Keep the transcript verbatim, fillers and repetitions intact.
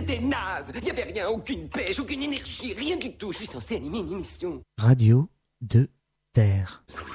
c'était naze. Il y avait rien, aucune pêche, aucune énergie, rien du tout. Je suis censé animer une émission. Radio de Terre.